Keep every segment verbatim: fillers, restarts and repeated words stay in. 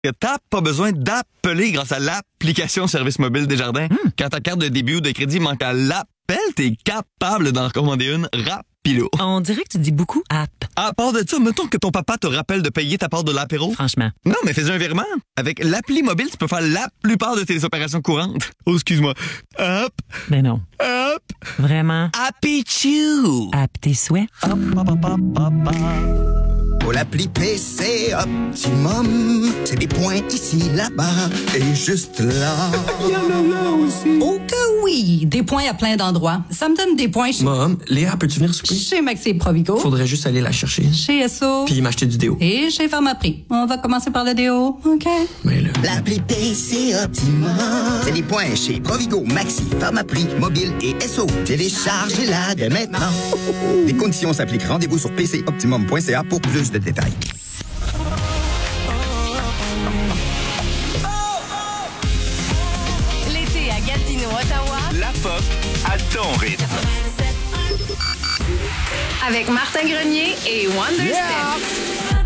que t'as pas besoin d'appeler grâce à l'application Service Mobile Desjardins. Mm. Quand ta carte de débit ou de crédit manque à l'appel, t'es capable d'en recommander une rapide. On dirait que tu dis beaucoup app. À part de ça, mettons que ton papa te rappelle de payer ta part de l'apéro. Franchement. Non, mais fais un virement. Avec l'appli mobile, tu peux faire la plupart de tes opérations courantes. Oh, excuse-moi. Hop. Ben non. Hop. Vraiment. Happy Chew. App tes souhaits. Hop, hop, hop, hop, hop, hop. Pour l'appli P C Optimum, c'est des points ici, là-bas et juste là. Il y en a là aussi. Oh que oui! Des points à plein d'endroits. Ça me donne des points chez... Mom, Léa, peux-tu venir souper? Chez Maxi Provigo. Faudrait juste aller la chercher. Chez Esso. Puis m'acheter du déo. Et chez Pharmaprix. On va commencer par le déo, OK? Mais là... L'appli P C Optimum, c'est des points chez Provigo, Maxi, Pharmaprix, Mobile et Esso. Téléchargez-la dès maintenant. Les conditions s'appliquent. Rendez-vous sur p c optimum point c a pour plus de détails. L'été à Gatineau, Ottawa. La pop à ton rythme. Avec Martin Grenier et Wonder Yeah! Step.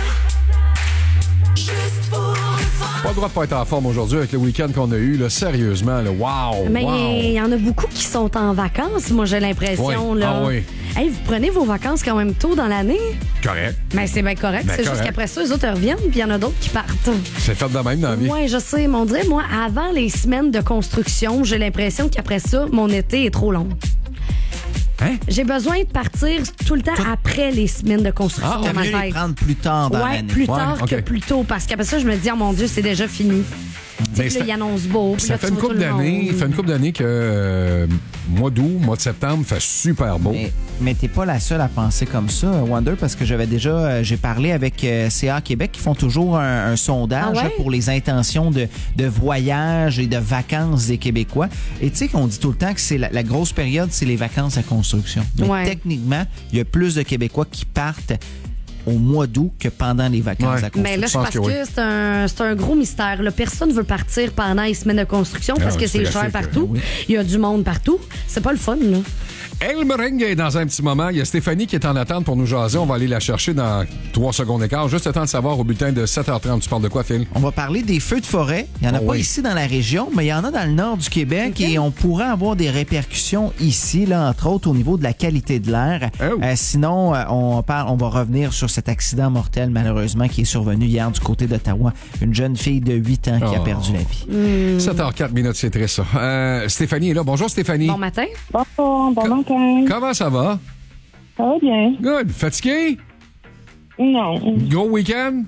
Juste pour Pas le droit de pas être en forme aujourd'hui avec le week-end qu'on a eu, là, sérieusement, là, wow! Mais il wow. y en a beaucoup qui sont en vacances, moi j'ai l'impression. Oui. Là. Ah oui. Hey, vous prenez vos vacances quand même tôt dans l'année? Correct. Mais c'est bien correct. Ben, c'est correct. juste qu'après ça, les autres reviennent, puis il y en a d'autres qui partent. C'est fait de même dans la vie. Oui, je sais. Mais on dirait, moi, avant les semaines de construction, j'ai l'impression qu'après ça, mon été est trop long. Hein? J'ai besoin de partir tout le temps Tout- après les semaines de construction Ah, dans t'aimes ma mieux les tête. prendre plus tard dans Ouais, l'année. plus Ouais, tard ok. que plus tôt. Parce qu'après ça, je me dis, oh mon Dieu, c'est déjà fini. Tu Mais sais, ça- là, il annonce beau. puis Ça là, fait tu une vois couple tout le d'années, monde. fait une couple d'années que euh, mois d'août, mois de septembre fait super beau. Mais, mais t'es pas la seule à penser comme ça, Wonder, parce que j'avais déjà, euh, j'ai parlé avec euh, C A Québec qui font toujours un, un sondage Ah ouais? là, pour les intentions de, de voyage et de vacances des Québécois. Et tu sais qu'on dit tout le temps que c'est la, la grosse période, c'est les vacances à construction. Mais Ouais. techniquement, il y a plus de Québécois qui partent au mois d'août que pendant les vacances Ouais. à construction. Mais là, je pense pense que que, oui. c'est un, c'est un gros mystère. Là. Personne ne veut partir pendant les semaines de construction Ah, parce que c'est c'est cher assez que- partout. oui. Il y a du monde partout. C'est pas le fun, là. El Merengue est dans un petit moment. Il y a Stéphanie qui est en attente pour nous jaser. On va aller la chercher dans trois secondes et quart. Juste le temps de savoir au bulletin de sept heures trente. Tu parles de quoi, Phil? On va parler des feux de forêt. Il n'y en a Oh pas oui. ici dans la région, mais il y en a dans le nord du Québec Ok. et on pourrait avoir des répercussions ici, là, entre autres au niveau de la qualité de l'air. Oh. Euh, sinon, euh, on parle, on va revenir sur cet accident mortel, malheureusement, qui est survenu hier du côté d'Ottawa. Une jeune fille de huit ans qui a Oh. perdu la vie. sept heures quatre minutes, c'est triste, ça. Euh, Stéphanie est là. Bonjour, Stéphanie. Bon matin. Bonjour, bon Co- matin. Comment ça va? Ça va bien? Good. Fatigué? Non. Gros week-end?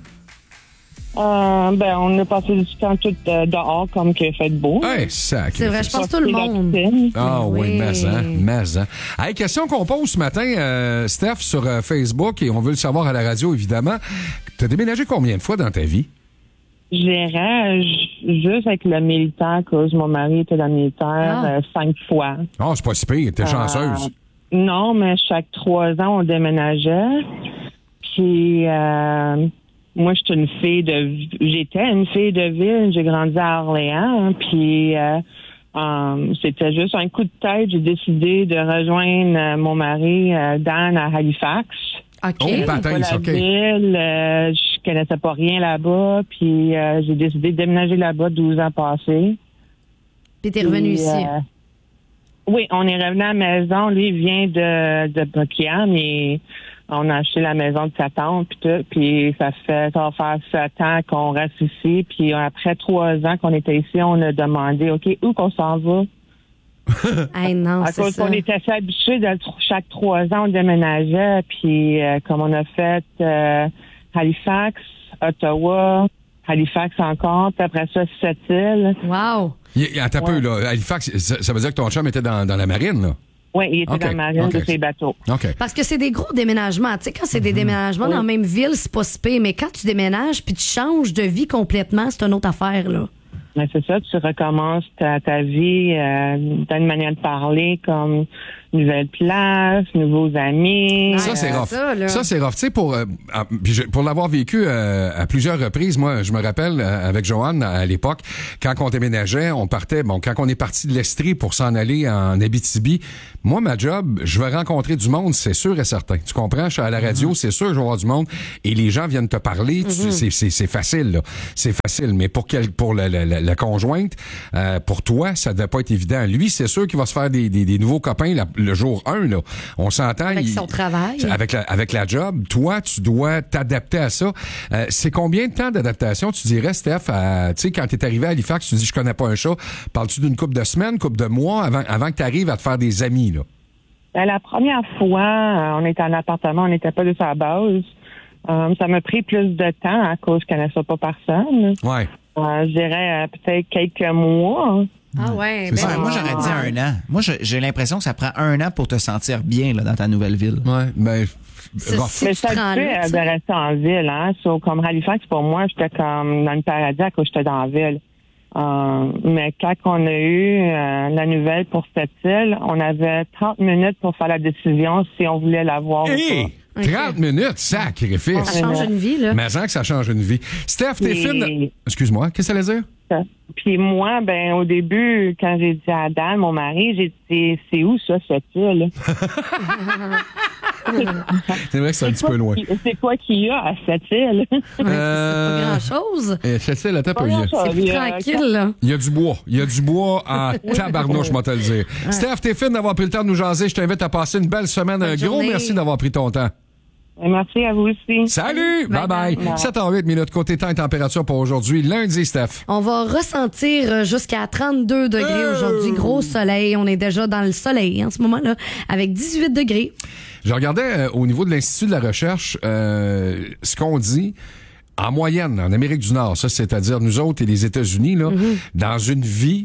Euh, ben, on a passé du temps tout euh, dehors comme qu'il fait beau. Hey, sacré. C'est vrai, je pense que tout le monde. Ah oui, Oui. mais hein, mais hein. Hey, question qu'on pose ce matin, euh, Steph, sur euh, Facebook, et on veut le savoir à la radio, évidemment. T'as déménagé combien de fois dans ta vie? J'irais j- juste avec le militaire, cause mon mari était dans le militaire Ah. euh, cinq fois. Oh, c'est pas si pire, t'es chanceuse. Euh, non, mais chaque trois ans, on déménageait. Puis, euh, moi, j'étais une fille de... J'étais une fille de ville. J'ai grandi à Orléans. hein, Puis, euh, euh, c'était juste un coup de tête. J'ai décidé de rejoindre euh, mon mari, euh, Dan, à Halifax. OK. Oh, C'est Baptiste, pas la OK. ville. euh, je connaissais pas rien là-bas. Puis, euh, j'ai décidé de déménager là-bas douze ans passés. Puis t'es revenu Puis, ici. euh, oui, on est revenu à la maison. Lui, il vient de, de Buckingham et on a acheté la maison de sa tante puis tout. Puis ça fait, ça va faire sept ans qu'on reste ici. Puis après trois ans qu'on était ici, on a demandé, OK, où qu'on s'en va? Hey, non, À c'est cause ça. qu'on était assez habitués de tr- chaque trois ans, on déménageait. Puis euh, comme on a fait euh, Halifax, Ottawa, Halifax encore, puis après ça, Sept-Îles. Wow. Il, il- attends un peu, là. Halifax, ça, ça veut dire que ton chum était dans, dans la marine, là? Oui, il était OK, dans la marine OK. de ses bateaux. OK. Parce que c'est des gros déménagements. Tu sais, quand c'est Mhm. des déménagements dans la même ville, c'est pas si pire. Mais quand tu déménages puis tu changes de vie complètement, c'est une autre affaire, là. Mais c'est ça, tu recommences ta, ta vie, euh, t'as une manière de parler, comme nouvelle place, nouveaux amis. Ça, c'est rough. ça, là. Ça, c'est rough. Tu sais, pour, euh, à- puis je- pour l'avoir vécu euh, à plusieurs reprises, moi, je me rappelle, euh, avec Joanne, à l'époque, quand on déménageait, on partait, bon, quand on est parti de l'Estrie pour s'en aller en Abitibi, moi, ma job, je vais rencontrer du monde, c'est sûr et certain. Tu comprends? Je suis à la radio, c'est sûr, je vais voir du monde, et les gens viennent te parler, tu- c'est, c'est, c'est facile, là. C'est facile. Mais pour quel, pour la, la, la, la conjointe, euh, pour toi, ça devait pas être évident. Lui, c'est sûr qu'il va se faire des, des, des nouveaux copains la- le jour un, là. On s'entend. Avec il- son travail. Avec la, avec la job, toi, tu dois t'adapter à ça. Euh, c'est combien de temps d'adaptation, tu dirais, Steph, à, tu sais, quand t'es arrivé à Halifax, tu dis, je connais pas un chat. Parles-tu d'une couple de semaines, couple de mois avant, avant que tu arrives à te faire des amis, là? Ben, la première fois, euh, on était en appartement, on n'était pas de sa base. Euh, ça m'a pris plus de temps à cause que je connaissais pas personne. Ouais. Euh, je dirais euh, peut-être quelques mois. Ah ouais, C'est ben, ça. Ouais, moi, j'aurais dit un an. Moi, je- j'ai l'impression que ça prend un an pour te sentir bien là, dans ta nouvelle ville. Ouais, ben, C'est- rough. si Mais tu ça te te rends fait là, euh, tu de sais. rester en ville, hein. So, comme Halifax, pour moi, j'étais comme dans le paradis à cause j'étais dans la ville. Euh, mais quand on a eu euh, la nouvelle pour cette île, on avait trente minutes pour faire la décision si on voulait l'avoir ou Hey! Ok. trente minutes, sacrifice. Ça change une vie, là. Mais sans que ça change une vie. Steph, t'es Et- fine. Excuse-moi, qu'est-ce que ça allait dire? pas. Puis moi, ben au début, quand j'ai dit à Dan, mon mari, j'ai dit c'est où ça, cette île? C'est vrai que c'est un petit peu loin. C'est quoi qu'il y a à cette île? Ouais, Euh, C'est pas grand-chose. Eh, Cécile, attends un peu. Il y a- Pas C'est plus grand-chose. tranquille, là. Il y a du bois. Il y a du bois en tabarnouche, je vais te le dire. Steph, t'es fine d'avoir pris le temps de nous jaser. Je t'invite à passer une belle semaine. Un Bonne gros journée. merci d'avoir pris ton temps. Merci à vous aussi. Salut! Bye-bye. Bye. sept heures huit minutes. Côté temps et température pour aujourd'hui. Lundi, Steph. On va ressentir euh, jusqu'à trente-deux degrés aujourd'hui. Gros soleil. On est déjà dans le soleil en ce moment-là, avec dix-huit degrés. Je regardais euh, au niveau de l'Institut de la recherche euh, ce qu'on dit. En moyenne, en Amérique du Nord, ça, c'est-à-dire nous autres et les États-Unis, là, dans une vie,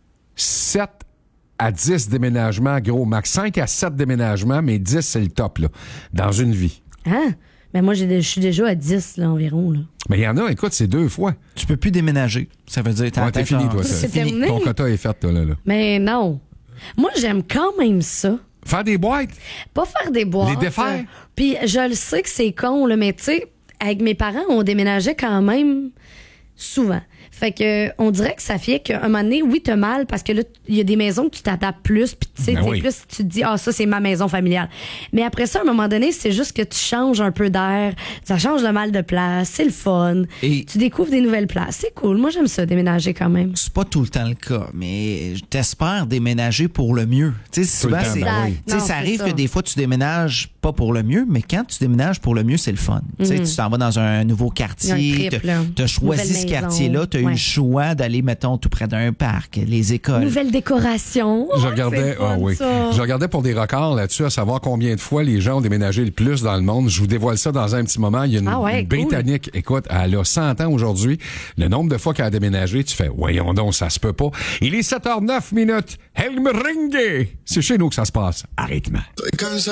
sept à dix déménagements, gros max. cinq à sept déménagements, mais dix, c'est le top, là, dans une vie. Hein? Mais moi, j'ai- je suis déjà à dix là, environ. Là. Mais il y en a, écoute, c'est deux fois. Tu peux plus déménager. Ça veut dire t'as Ouais, la t'es tête fini, en- toi. C'est ça. terminé. Ton quota est fait, toi, là, là. Mais non. Moi, j'aime quand même ça. Faire des boîtes. Pas faire des boîtes. Les défaire. euh, Puis je le sais que c'est con, là, mais tu sais, avec mes parents, on déménageait quand même souvent. Fait que on dirait que ça fait qu'à un moment donné, oui, t'as mal parce que là, il y a des maisons que tu t'adaptes plus, puis tu sais, Ben t'es oui. plus, tu te dis, ah, ça, c'est ma maison familiale. Mais après ça, à un moment donné, c'est juste que tu changes un peu d'air, ça change le mal de place, c'est le fun. Et- Tu découvres des nouvelles places. C'est cool. Moi, j'aime ça, déménager quand même. C'est pas tout le temps le cas, mais t'espères déménager pour le mieux. Tu sais, Tout le souvent, temps, c'est, ben oui. tu sais, Non, ça c'est arrive ça. que des fois, tu déménages pas pour le mieux, mais quand tu déménages pour le mieux, c'est le fun. Tu sais, tu t'en vas dans un nouveau quartier, Il y a un trip, t'as- là. t'as choisi Nouvelle ce maison. quartier-là, t'as eu Ouais. le choix d'aller, mettons, tout près d'un parc, les écoles. Nouvelle décoration. Je Oh, regardais, c'est fun, ah oui. ça. Je regardais pour des records là-dessus, à savoir combien de fois les gens ont déménagé le plus dans le monde. Je vous dévoile ça dans un petit moment. Il y a une, Ah ouais, une cool. Britannique, écoute, elle a cent ans aujourd'hui. Le nombre de fois qu'elle a déménagé, tu fais, voyons donc, ça se peut pas. Il est sept heures neuf minutes. Helmeringue! C'est chez nous que ça se passe. Arrête-moi.